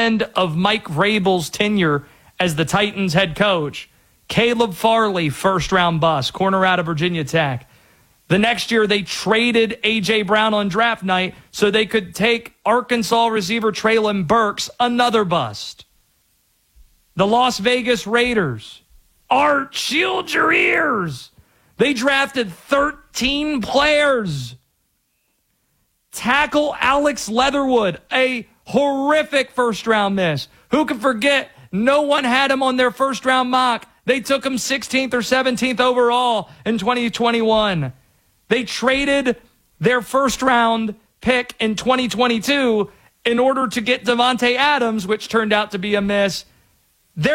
end of Mike Vrabel's tenure as the Titans head coach. Caleb Farley, first-round bust, corner out of Virginia Tech. The next year, they traded A.J. Brown on draft night so they could take Arkansas receiver Treylon Burks, another bust. The Las Vegas Raiders. Art, shield your ears. They drafted 13 players. Tackle Alex Leatherwood, a horrific first-round miss. Who can forget? No one had him on their first-round mock. They took him 16th or 17th overall in 2021. They traded their first-round pick in 2022 in order to get Devontae Adams, which turned out to be a miss.